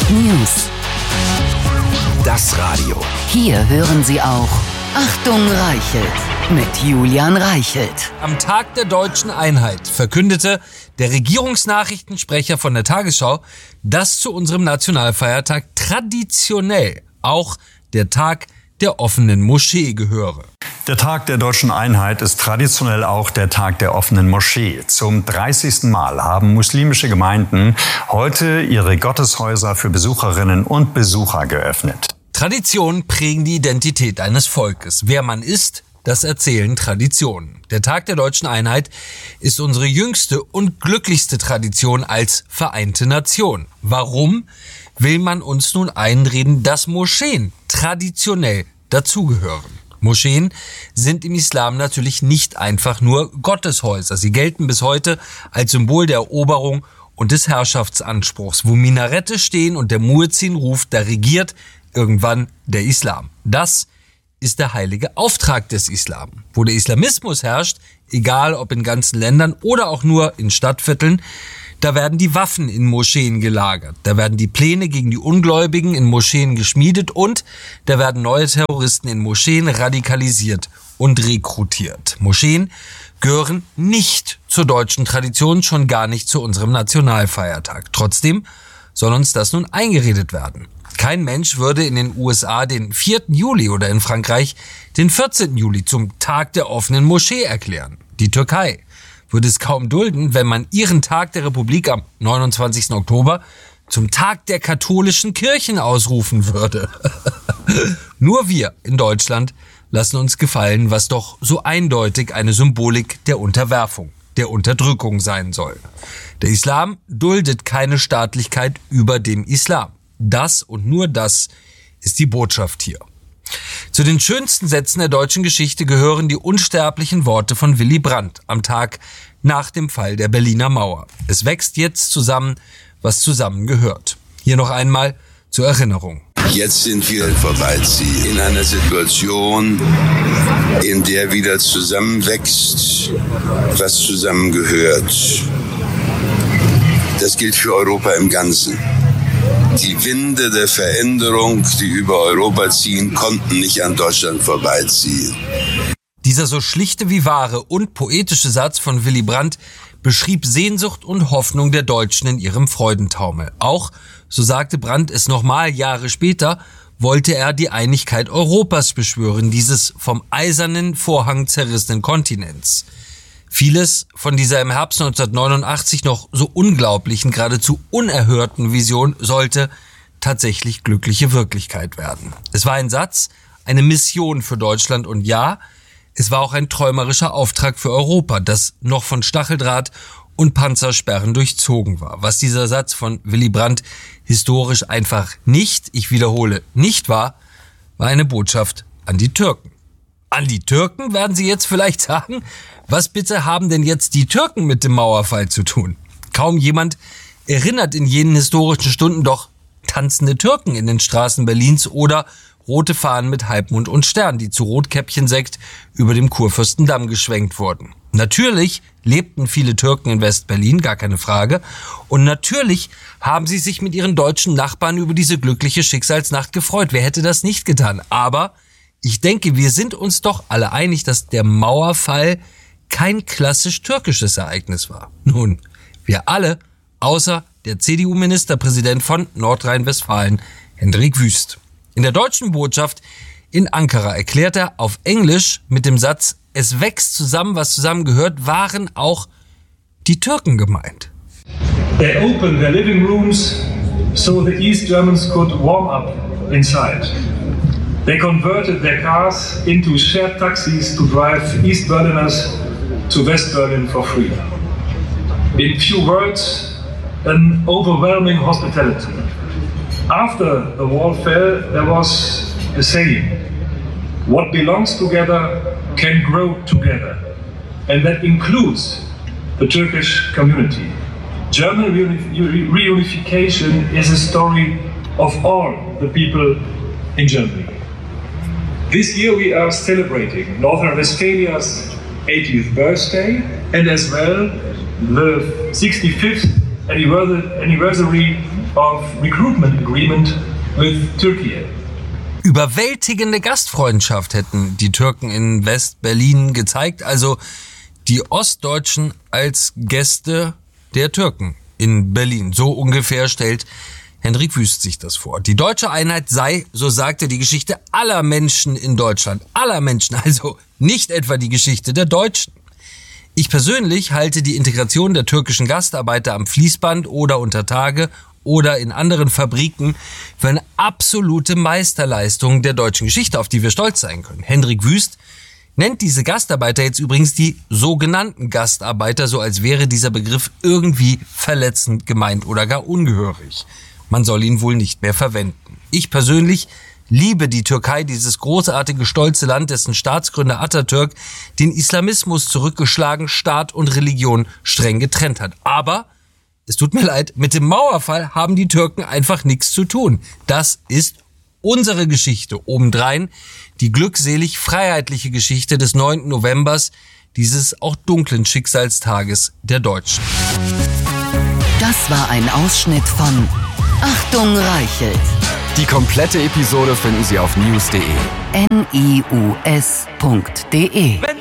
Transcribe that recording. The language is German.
News. Das Radio. Hier hören Sie auch Achtung Reichelt mit Julian Reichelt. Am Tag der deutschen Einheit verkündete der Regierungsnachrichtensprecher von der Tagesschau, dass zu unserem Nationalfeiertag traditionell auch der Tag der offenen Moschee gehöre. Der Tag der deutschen Einheit ist traditionell auch der Tag der offenen Moschee. Zum 30. Mal haben muslimische Gemeinden heute ihre Gotteshäuser für Besucherinnen und Besucher geöffnet. Traditionen prägen die Identität eines Volkes. Wer man ist, das erzählen Traditionen. Der Tag der deutschen Einheit ist unsere jüngste und glücklichste Tradition als vereinte Nation. Warum will man uns nun einreden, dass Moscheen traditionell dazugehören? Moscheen sind im Islam natürlich nicht einfach nur Gotteshäuser. Sie gelten bis heute als Symbol der Eroberung und des Herrschaftsanspruchs. Wo Minarette stehen und der Muezzin ruft, da regiert irgendwann der Islam. Das ist der heilige Auftrag des Islam. Wo der Islamismus herrscht, egal ob in ganzen Ländern oder auch nur in Stadtvierteln, da werden die Waffen in Moscheen gelagert, da werden die Pläne gegen die Ungläubigen in Moscheen geschmiedet und da werden neue Terroristen in Moscheen radikalisiert und rekrutiert. Moscheen gehören nicht zur deutschen Tradition, schon gar nicht zu unserem Nationalfeiertag. Trotzdem soll uns das nun eingeredet werden. Kein Mensch würde in den USA den 4. Juli oder in Frankreich den 14. Juli zum Tag der offenen Moschee erklären. Die Türkei würde es kaum dulden, wenn man ihren Tag der Republik am 29. Oktober zum Tag der katholischen Kirchen ausrufen würde. Nur wir in Deutschland lassen uns gefallen, was doch so eindeutig eine Symbolik der Unterwerfung, der Unterdrückung sein soll. Der Islam duldet keine Staatlichkeit über dem Islam. Das und nur das ist die Botschaft hier. Zu den schönsten Sätzen der deutschen Geschichte gehören die unsterblichen Worte von Willy Brandt am Tag nach dem Fall der Berliner Mauer. Es wächst jetzt zusammen, was zusammengehört. Hier noch einmal zur Erinnerung. Jetzt sind wir vorbeiziehen in einer Situation, in der wieder zusammenwächst, was zusammengehört. Das gilt für Europa im Ganzen. Die Winde der Veränderung, die über Europa ziehen, konnten nicht an Deutschland vorbeiziehen. Dieser so schlichte wie wahre und poetische Satz von Willy Brandt beschrieb Sehnsucht und Hoffnung der Deutschen in ihrem Freudentaumel. Auch, so sagte Brandt es nochmal Jahre später, wollte er die Einigkeit Europas beschwören, dieses vom eisernen Vorhang zerrissenen Kontinents. Vieles von dieser im Herbst 1989 noch so unglaublichen, geradezu unerhörten Vision sollte tatsächlich glückliche Wirklichkeit werden. Es war ein Satz, eine Mission für Deutschland und ja, es war auch ein träumerischer Auftrag für Europa, das noch von Stacheldraht und Panzersperren durchzogen war. Was dieser Satz von Willy Brandt historisch einfach nicht, ich wiederhole, nicht war eine Botschaft an die Türken. An die Türken werden Sie jetzt vielleicht sagen, was bitte haben denn jetzt die Türken mit dem Mauerfall zu tun? Kaum jemand erinnert in jenen historischen Stunden doch tanzende Türken in den Straßen Berlins oder rote Fahnen mit Halbmond und Stern, die zu Rotkäppchensekt über dem Kurfürstendamm geschwenkt wurden. Natürlich lebten viele Türken in West-Berlin, gar keine Frage. Und natürlich haben sie sich mit ihren deutschen Nachbarn über diese glückliche Schicksalsnacht gefreut. Wer hätte das nicht getan? Aber ich denke, wir sind uns doch alle einig, dass der Mauerfall kein klassisch türkisches Ereignis war. Nun, wir alle, außer der CDU-Ministerpräsident von Nordrhein-Westfalen, Hendrik Wüst. In der deutschen Botschaft in Ankara erklärt er auf Englisch mit dem Satz, es wächst zusammen, was zusammengehört, waren auch die Türken gemeint. They opened their living rooms so the East Germans could warm up inside. They converted their cars into shared taxis to drive East Berliners to West Berlin for free. In few words, an overwhelming hospitality. After the wall fell, there was a saying, what belongs together can grow together. And that includes the Turkish community. German reunification is a story of all the people in Germany. This year we are celebrating North Rhine-Westphalia's 80th birthday and as well the 65th anniversary of recruitment agreement with Turkey. Überwältigende Gastfreundschaft hätten die Türken in West-Berlin gezeigt, also die Ostdeutschen als Gäste der Türken in Berlin. So ungefähr stellt Hendrik Wüst sich das vor. Die deutsche Einheit sei, so sagte, die Geschichte aller Menschen in Deutschland. Aller Menschen, also nicht etwa die Geschichte der Deutschen. Ich persönlich halte die Integration der türkischen Gastarbeiter am Fließband oder unter Tage oder in anderen Fabriken für eine absolute Meisterleistung der deutschen Geschichte, auf die wir stolz sein können. Hendrik Wüst nennt diese Gastarbeiter jetzt übrigens die sogenannten Gastarbeiter, so als wäre dieser Begriff irgendwie verletzend gemeint oder gar ungehörig. Man soll ihn wohl nicht mehr verwenden. Ich persönlich liebe die Türkei, dieses großartige, stolze Land, dessen Staatsgründer Atatürk den Islamismus zurückgeschlagen, Staat und Religion streng getrennt hat. Aber, es tut mir leid, mit dem Mauerfall haben die Türken einfach nichts zu tun. Das ist unsere Geschichte. Obendrein die glückselig freiheitliche Geschichte des 9. Novembers, dieses auch dunklen Schicksalstages der Deutschen. Das war ein Ausschnitt von Achtung Reichelt. Die komplette Episode finden Sie auf news.de. NIUS.de